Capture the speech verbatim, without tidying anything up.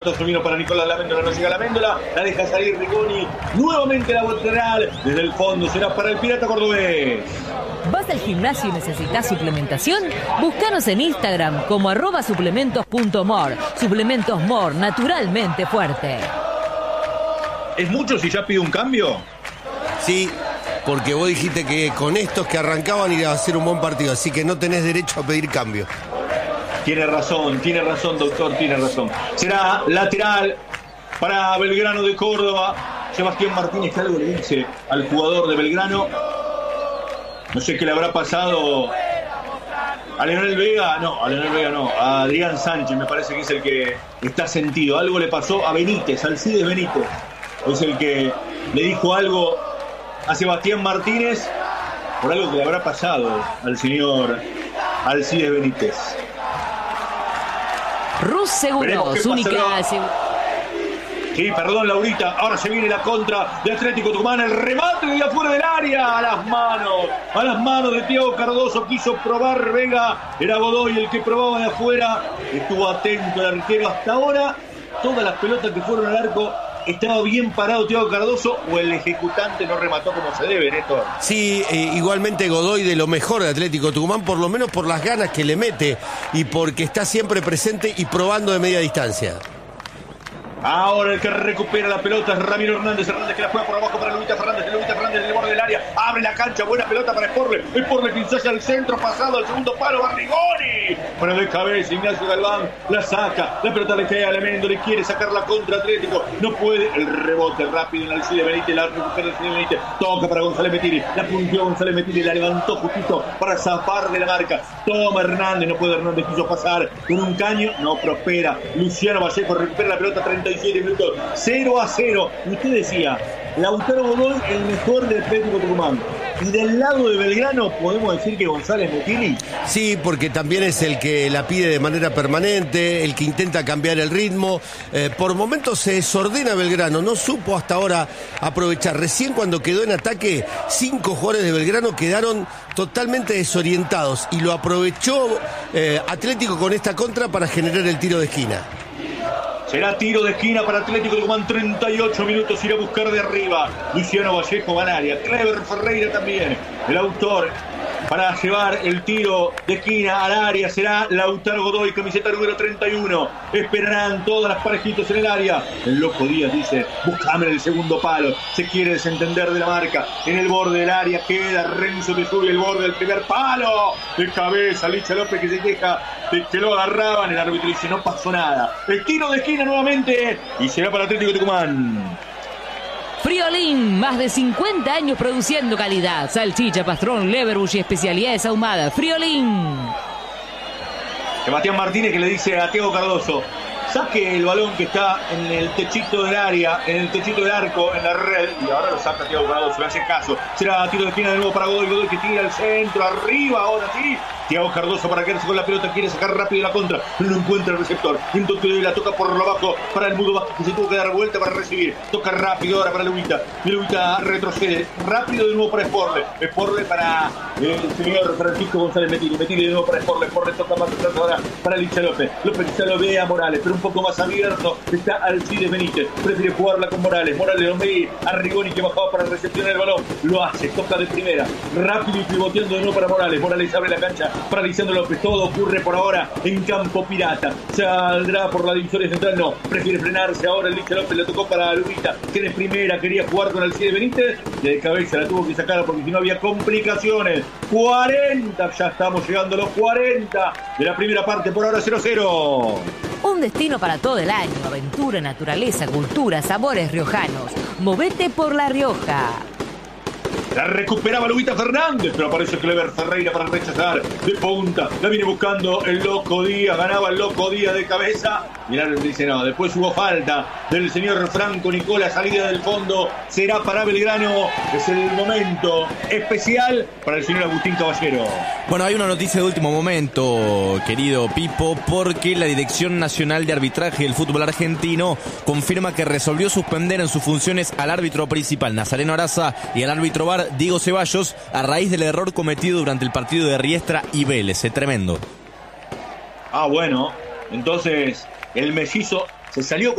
Vino para Nicolás Laméndola, no llega Laméndola, la deja salir Rigoni, nuevamente la lateral, desde el fondo será para el Pirata Cordobés. ¿Vas al gimnasio y necesitas suplementación? Búscanos en Instagram como arroba suplementos punto mor. Suplementos Mor, naturalmente fuerte. ¿Es mucho si ya pide un cambio? Sí, porque vos dijiste que con estos que arrancaban iba a ser un buen partido, así que no tenés derecho a pedir cambio. Tiene razón, tiene razón, doctor, tiene razón. Será lateral para Belgrano de Córdoba. Sebastián Martínez, que algo le dice al jugador de Belgrano. No sé qué le habrá pasado a Leonel Vega. No, a Leonel Vega no. A Adrián Sánchez, me parece que es el que está sentido. Algo le pasó a Benítez, Alcides Benítez. Es el que le dijo algo a Sebastián Martínez por algo que le habrá pasado al señor Alcides Benítez. Rus Seguros, única. Sí, perdón, Laurita. Ahora se viene la contra de Atlético Tucumán. El remate de afuera del área. A las manos. A las manos de Thiago Cardoso. Quiso probar Vega. Era Godoy el que probaba de afuera. Estuvo atento el arquero. Hasta ahora, todas las pelotas que fueron al arco, ¿estaba bien parado Thiago Cardoso o el ejecutante no remató como se debe, Néstor? Sí, eh, igualmente Godoy de lo mejor de Atlético Tucumán, por lo menos por las ganas que le mete y porque está siempre presente y probando de media distancia. Ahora el que recupera la pelota es Ramiro Hernández. Hernández que la juega por abajo para Lubita Fernández. Lubita Fernández en el borde del área. Abre la cancha. Buena pelota para Sporle. Sporle que ensaya al centro. Pasado al segundo palo. Barrigoni. Bueno, de cabeza Ignacio Galván. La saca. La pelota le cae a Laméndola. Le quiere sacar la contra Atlético. No puede. El rebote rápido en Alcides Benítez. La recupera Alcides Benítez. Toca para González Metiri. La puntió González Metiri. La levantó justito para zafar de la marca. Toma Hernández. No puede Hernández. Quiso pasar con un caño. No prospera. Luciano Vallejo recupera la pelota. treinta y siete minutos, cero a cero. Usted decía, Lautaro Godoy, el mejor de Atlético Tucumán. Y del lado de Belgrano, ¿podemos decir que González Metili? Sí, porque también es el que la pide de manera permanente, el que intenta cambiar el ritmo. Eh, por momentos se desordena Belgrano, no supo hasta ahora aprovechar. Recién cuando quedó en ataque, cinco jugadores de Belgrano quedaron totalmente desorientados y lo aprovechó eh, Atlético con esta contra para generar el tiro de esquina. Será tiro de esquina para Atlético Tucumán, treinta y ocho minutos, ir a buscar de arriba. Luciano Vallejo va al área, Clever Ferreira también, el autor para llevar el tiro de esquina al área. Será Lautaro Godoy, camiseta número treinta y uno. Esperarán todas las parejitas en el área. El Loco Díaz dice, buscame en el segundo palo. Se quiere desentender de la marca. En el borde del área queda Renzo de Suri, el borde del primer palo. De cabeza, Licha López que se queja de que lo agarraban. El árbitro dice, no pasó nada. El tiro de esquina nuevamente y será para Atlético Tucumán. Friolín, más de cincuenta años produciendo calidad. Salchicha, pastrón, leverbush y especialidades ahumadas. Friolín. Sebastián Martínez que le dice a Thiago Cardoso, saque el balón que está en el techito del área, en el techito del arco, en la red. Y ahora lo saca Thiago Cardoso, le hace caso. Será tiro de esquina de nuevo para Godoy. Godoy que tira al centro, arriba, ahora sí. Thiago Cardoso para quedarse con la pelota, quiere sacar rápido la contra, pero no encuentra el receptor. Entonces la toca por lo bajo para el Mudo Vázquez, que se tuvo que dar vuelta para recibir. Toca rápido ahora para Lubita. Lubita retrocede, rápido de nuevo para Sporle. Sporle para el señor Francisco González Metiri. Metiri de nuevo para Sporle. Sporle toca más atrás ahora para Licha López. López ya lo ve a Morales, pero un poco más abierto está Alcides Benítez. Prefiere jugarla con Morales. Morales lo ve a Rigoni que bajaba para recepcionar el balón. Lo hace, toca de primera. Rápido y pivoteando de nuevo para Morales. Morales abre la cancha para Lisandro López. Todo ocurre por ahora en campo pirata. Saldrá por la divisoria central, no. Prefiere frenarse ahora el Licha López. Le tocó para Lubita, que de primera quería jugar con Alcides Benítez. Y de cabeza la tuvo que sacar porque si no había complicaciones. cuarenta, ya estamos llegando a los cuarenta de la primera parte. Por ahora cero a cero. Un destino para todo el año. Aventura, naturaleza, cultura, sabores riojanos. Movete por La Rioja. La recuperaba Lubita Fernández, pero aparece Clever Ferreira para rechazar de punta. La viene buscando el Loco Díaz, ganaba el Loco Díaz de cabeza. Mirá, dice no, después hubo falta del señor Franco Nicola, salida del fondo, será para Belgrano. Es el momento especial para el señor Agustín Caballero. Bueno, hay una noticia de último momento, querido Pipo, porque la Dirección Nacional de Arbitraje del Fútbol Argentino confirma que resolvió suspender en sus funciones al árbitro principal Nazareno Araza y al árbitro V A R Diego Ceballos a raíz del error cometido durante el partido de Riestra y Vélez. Es tremendo. Ah, bueno, entonces el mellizo se salió